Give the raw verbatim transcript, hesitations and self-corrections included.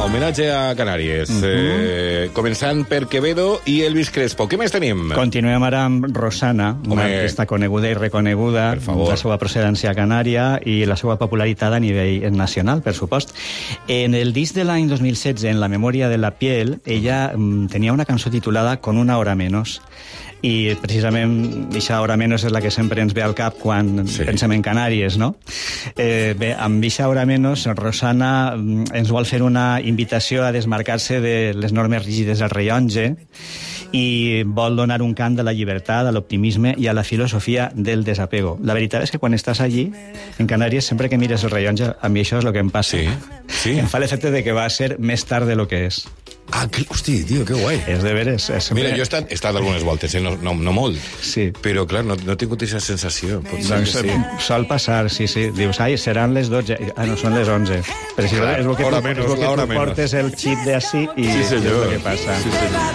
homenatge a Canàries. Mm -hmm. eh, començant per Quevedo i Elvis Crespo. Què més tenim? Continuem ara amb Rosana, una Home. artista coneguda i reconeguda, la seva procedència canària i la seva popularitat a nivell nacional, per supost. En el disc de l'any dos mil setze, en La memòria de la piel, ella mm, tenia una cançó titulada Con una hora menos, i precisament aquesta hora menos és la que sempre ens ve al cap quan sí. pensem en Canàries, no? Eh, bé, amb aquesta hora menos, Rosana ens vol fer una invitació a desmarcar-se de les normes rígides del rellotge i vol donar un cant de la llibertat, a l'optimisme i a la filosofia del desapego. La veritat és que quan estàs allí, en Canàries, sempre que mires el rellotge, a mi això és el que em passa. Sí, sí. Em fa l'efecte de que va a ser més tard de lo que és. Ah, que, hosti, tio, que guai. És de veres. És sempre... Mira, jo he estat, he estat algunes voltes, eh? no, no, no molt, sí. però, clar, no, no he tingut aquesta sensació. Pot Doncs sí. sol passar, sí, sí. Dius, ai, seran les dotze. Ah, no, són les onze. Però si clar, és el que, hora tu, menos, és el que tu menos. portes el xip d'ací i sí, és el que passa. Sí, senyor.